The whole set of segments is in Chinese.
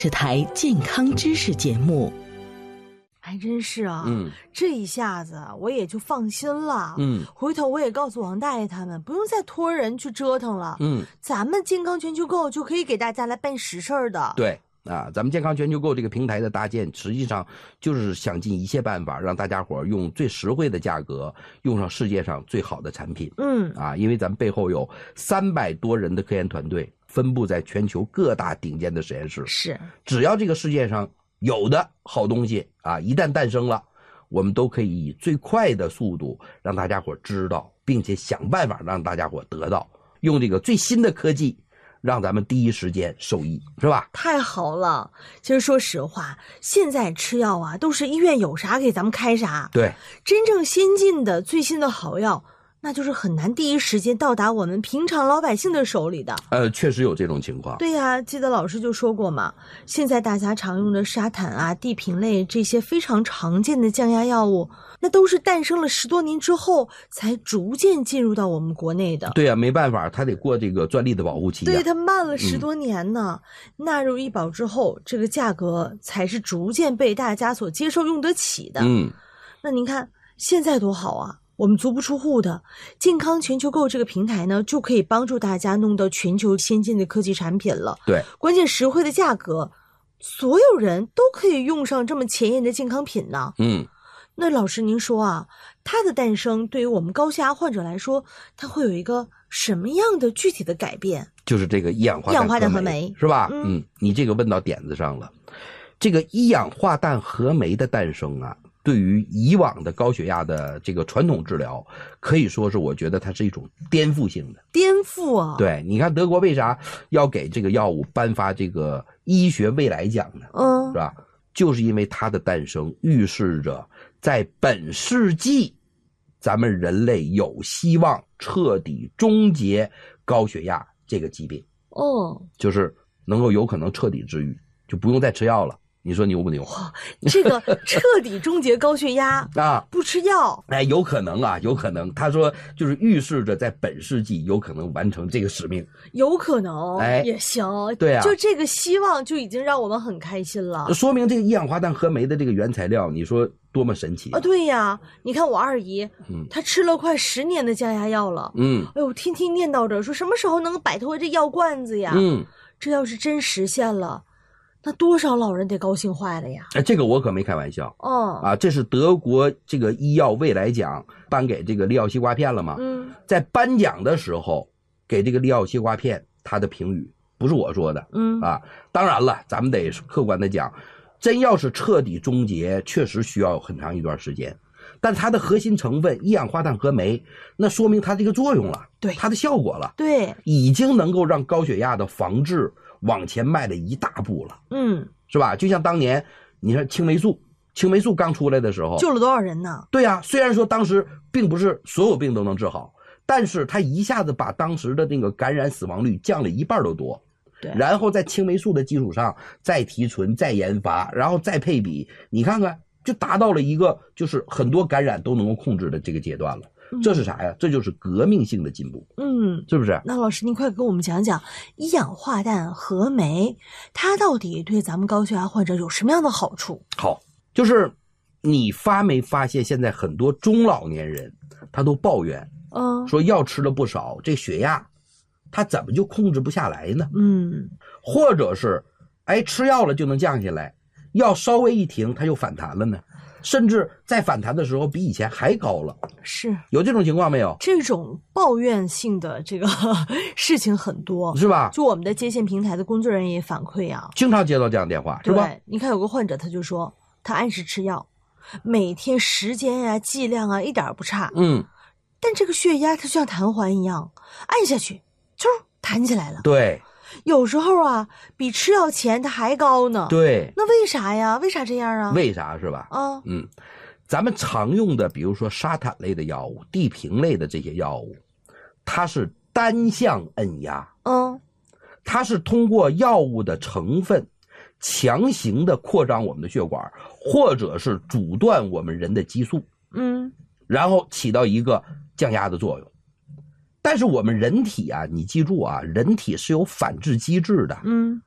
这台健康知识节目。 还真是啊，这一下子我也就放心了。回头我也告诉王大爷他们，不用再托人去折腾了。咱们健康全球购就可以给大家来办实事儿的。 对啊，咱们健康全球购这个平台的搭建，实际上就是想尽一切办法，让大家伙用最实惠的价格，用上世界上最好的产品。因为咱们背后有300多人的科研团队，分布在全球各大顶尖的实验室。 是， 只要这个世界上有的好东西啊，一旦诞生了，我们都可以以最快的速度让大家伙知道，并且想办法让大家伙得到，用这个最新的科技让咱们第一时间受益，是吧？ 太好了。其实说实话，现在吃药啊，都是医院有啥给咱们开啥。 对， 真正先进的最新的好药，那就是很难第一时间到达我们平常老百姓的手里的。 确实有这种情况。 对呀，记得老师就说过嘛，现在大家常用的沙坦啊、地平类这些非常常见的降压药物，那都是诞生了10多年之后才逐渐进入到我们国内的。 对呀，没办法，它得过这个专利的保护期。 对，它慢了10多年呢。纳入医保之后，这个价格才是逐渐被大家所接受用得起的。那您看现在多好啊，我们足不出户的健康全球购这个平台呢，就可以帮助大家弄到全球先进的科技产品了。 对， 关键实惠的价格，所有人都可以用上这么前沿的健康品呢。那老师您说啊，它的诞生对于我们高血压患者来说，它会有一个什么样的具体的改变？ 就是这个一氧化氮合酶，是吧？你这个问到点子上了。这个一氧化氮合酶的诞生啊，对于以往的高血压的这个传统治疗，可以说是我觉得它是一种颠覆性的。 颠覆啊！ 对，你看德国为啥要给这个药物颁发这个医学未来奖呢？是吧？就是因为它的诞生预示着在本世纪，咱们人类有希望彻底终结高血压这个疾病。就是能够有可能彻底治愈，就不用再吃药了。你说牛不牛？ 哇，这个彻底终结高血压啊， 不吃药， 有可能啊，有可能。他说就是预示着在本世纪有可能完成这个使命， 有可能，也行。 对啊， 就这个希望就已经让我们很开心了。 说明这个一氧化氮合酶的这个原材料，你说多么神奇啊！ 对呀，你看我二姨，她吃了快10年的降压药了，哎呦，天天念叨着说什么时候能摆脱这药罐子呀？这要是真实现了，那多少老人得高兴坏了呀！ 这个我可没开玩笑。这是德国这个医药未来奖颁给这个利奥西瓜片了吗？在颁奖的时候给这个利奥西瓜片，他的评语不是我说的。当然了，咱们得客观的讲，真要是彻底终结，确实需要很长一段时间。但它的核心成分一氧化氮合酶，那说明它这个作用了， 对， 它的效果了， 对， 已经能够让高血压的防治往前迈了一大步了。是吧？就像当年你说青霉素刚出来的时候， 救了多少人呢？ 对啊，虽然说当时并不是所有病都能治好，但是它一下子把当时的那个感染死亡率降了1半都多。 对， 然后在青霉素的基础上再提纯、再研发，然后再配比，你看看就达到了一个就是很多感染都能够控制的这个阶段了。这是啥呀？这就是革命性的进步。是不是？ 那老师您快给我们讲讲一氧化氮合酶，它到底对咱们高血压患者有什么样的好处？ 好，就是你发没发现现在很多中老年人他都抱怨，说药吃了不少，这血压他怎么就控制不下来呢？或者是吃药了就能降下来，药稍微一停它又反弹了呢，甚至在反弹的时候比以前还高了。 是有这种情况没有？ 这种抱怨性的这个事情很多， 是吧？ 就我们的接线平台的工作人员也反馈啊， 经常接到这样的电话，是吧？ 对，你看有个患者他就说他按时吃药，每天时间啊剂量啊一点不差，但这个血压它就像弹簧一样，按下去就弹起来了。 对， 有时候啊比吃药前它还高呢。 对， 那为啥呀？为啥这样啊？ 为啥是吧？咱们常用的比如说沙坦类的药物、地平类的这些药物，它是单向按压，它是通过药物的成分强行的扩张我们的血管，或者是阻断我们人的激素，然后起到一个降压的作用。但是我们人体啊，你记住啊，人体是有反制机制的，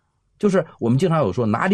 就是我们经常有说拿